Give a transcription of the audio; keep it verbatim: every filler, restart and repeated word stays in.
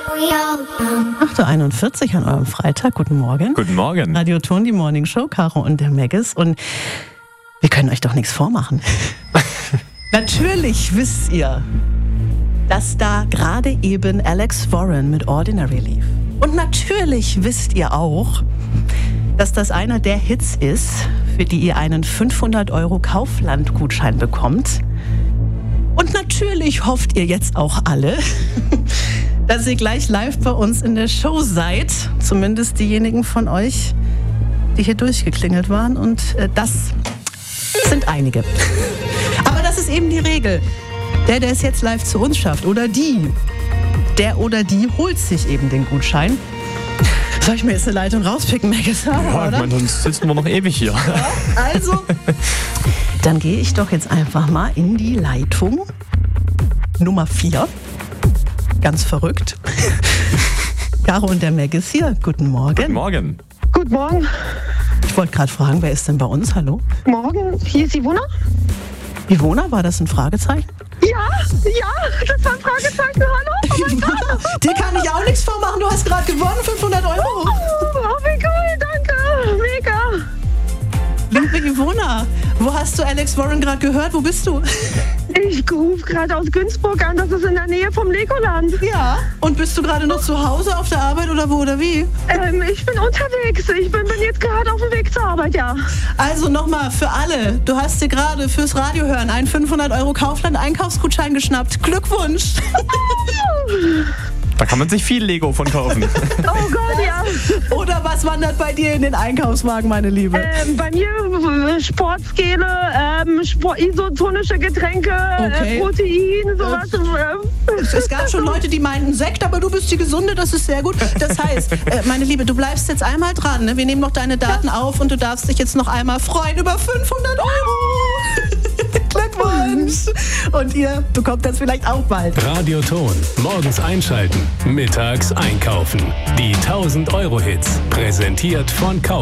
acht Uhr einundvierzig an eurem Freitag. Guten Morgen. Guten Morgen. Radio Ton, die Morning Show, Caro und der Maggis. Und wir können euch doch nichts vormachen. Natürlich wisst ihr, dass da gerade eben Alex Warren mit Ordinary lief. Und natürlich wisst ihr auch, dass das einer der Hits ist, für die ihr einen fünfhundert Euro Kaufland-Gutschein bekommt. Und natürlich hofft ihr jetzt auch alle, dass ihr gleich live bei uns in der Show seid. Zumindest diejenigen von euch, die hier durchgeklingelt waren. Und äh, das sind einige. Aber das ist eben die Regel. Der, der es jetzt live zu uns schafft, oder die, der oder die holt sich eben den Gutschein. Soll ich mir jetzt eine Leitung rauspicken, Maggis? Ja, ich meine, sonst sitzen wir noch ewig hier. Ja, also, dann gehe ich doch jetzt einfach mal in die Leitung Nummer vier. Ganz verrückt. Caro und der Maggis hier. Guten Morgen. Guten Morgen. Guten Morgen. Ich wollte gerade fragen, wer ist denn bei uns? Hallo? Morgen, hier ist Ivona. Ivona, war das ein Fragezeichen? Ja, ja, das war ein Fragezeichen. Hallo? Oh mein Gott. Dir kann ich auch nichts vormachen. Du hast gerade gewonnen, fünfhundert Euro. Oh, oh, wie cool, danke. Mega. Liebe Ivona, wo hast du Alex Warren gerade gehört? Wo bist du? Ich rufe gerade aus Günzburg an, das ist in der Nähe vom Legoland. Ja. Und bist du gerade noch zu Hause auf der Arbeit oder wo oder wie? Ähm, ich bin unterwegs. Ich bin, bin jetzt gerade auf dem Weg zur Arbeit, ja. Also nochmal für alle. Du hast dir gerade fürs Radio hören einen fünfhundert Euro Kaufland-Einkaufsgutschein geschnappt. Glückwunsch. Da kann man sich viel Lego von kaufen. Oh Gott, ja. Oder was wandert bei dir in den Einkaufswagen, meine Liebe? Ähm, bei mir äh, Sportskele, ähm, Sport, isotonische Getränke, Okay. äh, Protein, sowas. Äh, Es, es gab schon Leute, die meinten Sekt, aber du bist die Gesunde, das ist sehr gut. Das heißt, äh, meine Liebe, du bleibst jetzt einmal dran. Ne? Wir nehmen noch deine Daten auf und du darfst dich jetzt noch einmal freuen über fünfhundert Euro. Glückwunsch. Und ihr bekommt das vielleicht auch bald. Radio Ton. Morgens einschalten. Mittags einkaufen. Die tausend Euro Hits. Präsentiert von Kaufland.